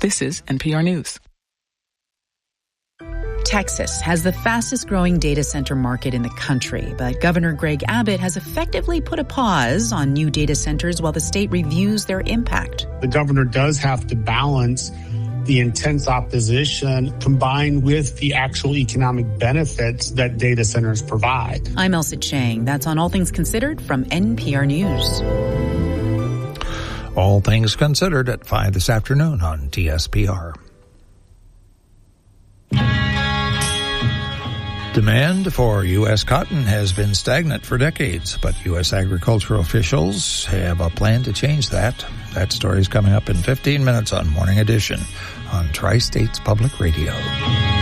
This is NPR News. Texas has the fastest growing data center market in the country, but Governor Greg Abbott has effectively put a pause on new data centers while the state reviews their impact. The governor does have to balance the intense opposition combined with the actual economic benefits that data centers provide. I'm Elsa Chang. That's on All Things Considered from NPR News. All Things Considered at 5 this afternoon on TSPR. Demand for U.S. cotton has been stagnant for decades, but U.S. agricultural officials have a plan to change that. That story is coming up in 15 minutes on Morning Edition on Tri-States Public Radio.